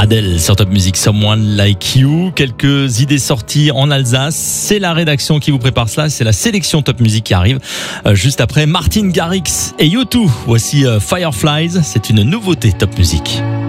Adèle sur Top Music, Someone Like You. Quelques idées sorties en Alsace. C'est la rédaction qui vous prépare cela. C'est la sélection Top Music qui arrive juste après Martin Garrix et U2. Voici Fireflies. C'est une nouveauté Top Music.